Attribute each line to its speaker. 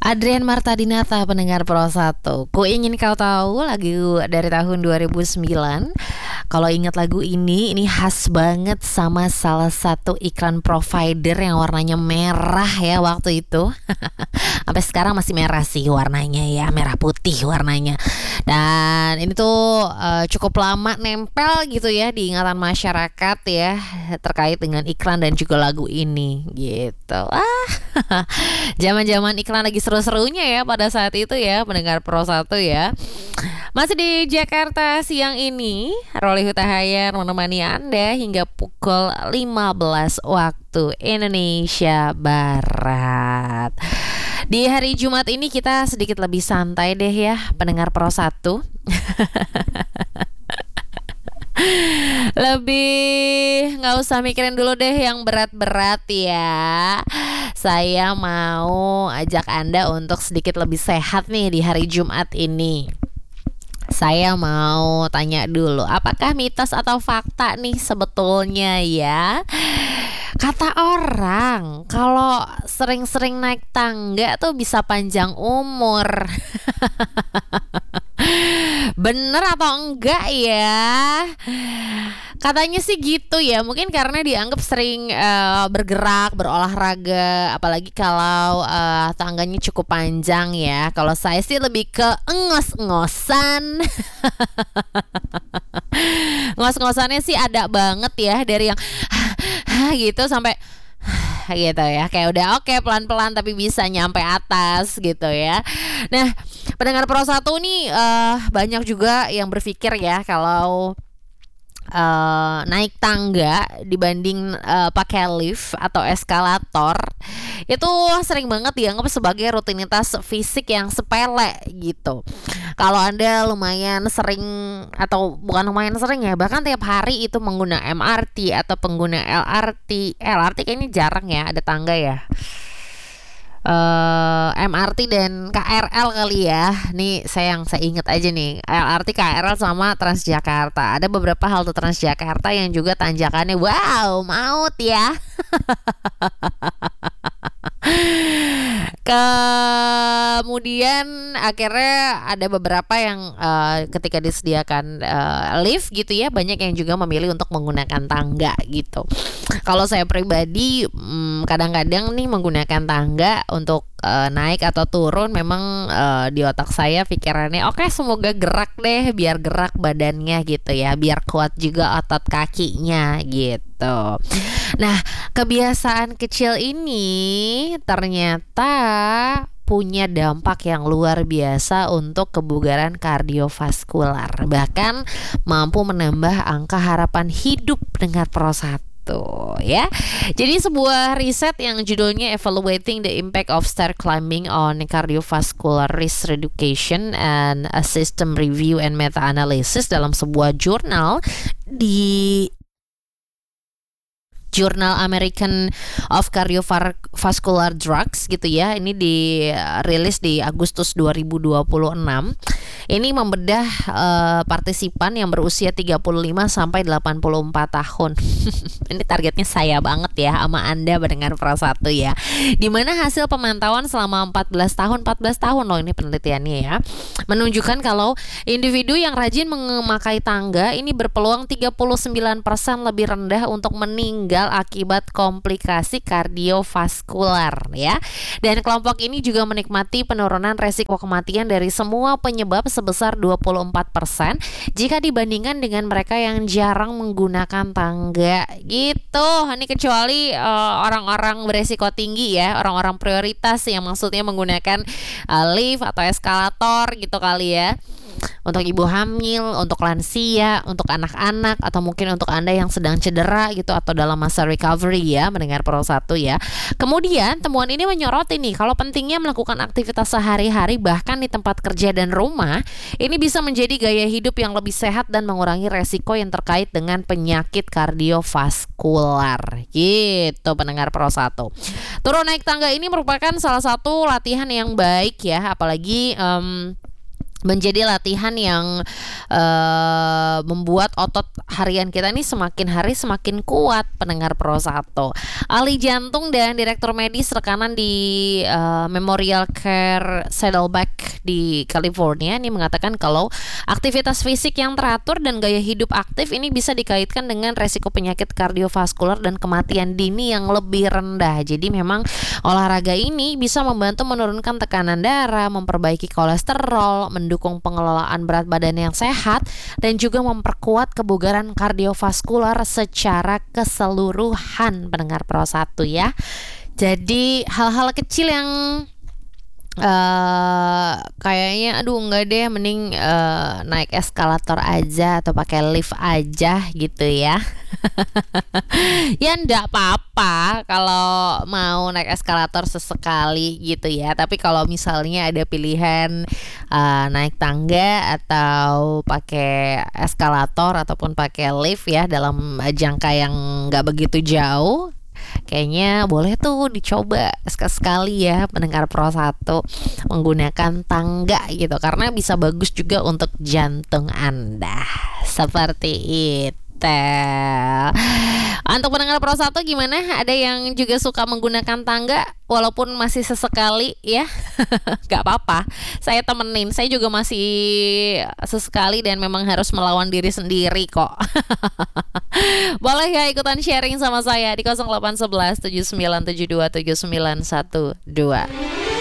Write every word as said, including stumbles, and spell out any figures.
Speaker 1: Adrian Marta Dinata, pendengar Pro satu. Ku ingin kau tahu, lagu dari tahun dua ribu sembilan. Kalau ingat lagu ini, ini khas banget sama salah satu iklan provider yang warnanya merah ya waktu itu. Sampai sekarang masih merah sih warnanya ya, merah putih warnanya. Dan ini tuh uh, cukup lama nempel gitu ya di ingatan masyarakat ya, terkait dengan iklan dan juga lagu ini gitu. Ah, zaman-zaman iklan lagi seru-serunya ya pada saat itu ya, pendengar Pro satu ya. Masih di Jakarta siang ini, Rolly Hutahayar menemani Anda hingga pukul lima belas waktu Indonesia Barat. Di hari Jumat ini kita sedikit lebih santai deh ya, pendengar Pro satu. Lebih nggak usah mikirin dulu deh yang berat-berat ya. Saya mau ajak Anda untuk sedikit lebih sehat nih di hari Jumat ini. Saya mau tanya dulu, apakah mitos atau fakta nih sebetulnya ya? Kata orang, kalau sering-sering naik tangga tuh bisa panjang umur. Bener atau enggak ya? Katanya sih gitu ya. Mungkin karena dianggap sering uh, bergerak, berolahraga, apalagi kalau uh, tangganya cukup panjang ya. Kalau saya sih lebih ke ngos-ngosan. Ngos-ngosannya sih ada banget ya, dari yang gitu sampai gitu ya, kayak udah oke okay, pelan-pelan tapi bisa nyampe atas gitu ya. Nah, pendengar Pro satu nih uh, banyak juga yang berpikir ya kalau Uh, naik tangga dibanding uh, pakai lift atau eskalator itu sering banget dianggap sebagai rutinitas fisik yang sepele gitu. Kalau Anda lumayan sering, atau bukan lumayan sering ya, bahkan tiap hari itu mengguna M R T atau pengguna L R T. L R T kayaknya jarang ya ada tangga ya. Uh, M R T dan K R L kali ya. Nih saya yang saya ingat aja nih, L R T, K R L sama Transjakarta. Ada beberapa halte Transjakarta yang juga tanjakannya wow, maut ya. Kemudian akhirnya ada beberapa yang uh, ketika disediakan uh, lift gitu ya, banyak yang juga memilih untuk menggunakan tangga gitu. Kalau saya pribadi hmm, kadang-kadang nih menggunakan tangga untuk uh, naik atau turun. Memang uh, di otak saya pikirannya oke okay, semoga gerak deh, biar gerak badannya gitu ya, biar kuat juga otot kakinya gitu. Nah, kebiasaan kecil ini ternyata punya dampak yang luar biasa untuk kebugaran kardiovaskular, bahkan mampu menambah angka harapan hidup dengan Pro satu ya. Jadi sebuah riset yang judulnya Evaluating the Impact of Stair Climbing on Cardiovascular Risk Reduction and a System Review and Meta-Analysis dalam sebuah jurnal di Jurnal American of Cardiovascular Drugs gitu ya. Ini dirilis di Agustus dua ribu dua puluh enam. Ini membedah uh, partisipan yang berusia tiga puluh lima sampai delapan puluh empat tahun. Ini targetnya saya banget ya sama Anda pendengar Pro satu ya. Dimana hasil pemantauan selama empat belas tahun, empat belas tahun loh ini penelitiannya ya, menunjukkan kalau individu yang rajin memakai tangga ini berpeluang tiga puluh sembilan persen lebih rendah untuk meninggal akibat komplikasi kardiovaskular ya. Dan kelompok ini juga menikmati penurunan resiko kematian dari semua penyebab sebesar dua puluh empat persen jika dibandingkan dengan mereka yang jarang menggunakan tangga gitu. Ini kecuali uh, orang-orang beresiko tinggi ya, orang-orang prioritas yang maksudnya menggunakan uh, lift atau eskalator gitu kali ya. Untuk ibu hamil, untuk lansia, untuk anak-anak, atau mungkin untuk Anda yang sedang cedera gitu atau dalam masa recovery ya, mendengar Pro satu ya. Kemudian temuan ini menyoroti nih kalau pentingnya melakukan aktivitas sehari-hari bahkan di tempat kerja dan rumah. Ini bisa menjadi gaya hidup yang lebih sehat dan mengurangi resiko yang terkait dengan penyakit kardiovaskular gitu, pendengar Pro satu. Turun naik tangga ini merupakan salah satu latihan yang baik ya, apalagi um, menjadi latihan yang uh, membuat otot harian kita ini semakin hari semakin kuat, pendengar Pro satu. Ahli jantung dan direktur medis rekanan di uh, Memorial Care Saddleback di California ini mengatakan kalau aktivitas fisik yang teratur dan gaya hidup aktif ini bisa dikaitkan dengan resiko penyakit kardiovaskular dan kematian dini yang lebih rendah. Jadi memang olahraga ini bisa membantu menurunkan tekanan darah, memperbaiki kolesterol, mendukung pengelolaan berat badan yang sehat, dan juga memperkuat kebugaran kardiovaskular secara keseluruhan, pendengar Pro satu ya. Jadi hal-hal kecil yang Uh, kayaknya aduh enggak deh, mending uh, naik eskalator aja atau pakai lift aja gitu ya. Ya enggak apa-apa kalau mau naik eskalator sesekali gitu ya. Tapi kalau misalnya ada pilihan uh, naik tangga atau pakai eskalator ataupun pakai lift ya dalam jangka yang enggak begitu jauh, kayaknya boleh tuh dicoba sekali ya, pendengar Pro satu, menggunakan tangga gitu, karena bisa bagus juga untuk jantung Anda. Seperti itu. Untuk pendengar Pro satu gimana? Ada yang juga suka menggunakan tangga walaupun masih sesekali ya? Gak apa-apa, saya temenin. Saya juga masih sesekali dan memang harus melawan diri sendiri kok. Boleh ya ikutan sharing sama saya di nol delapan satu satu tujuh sembilan tujuh dua tujuh sembilan satu dua.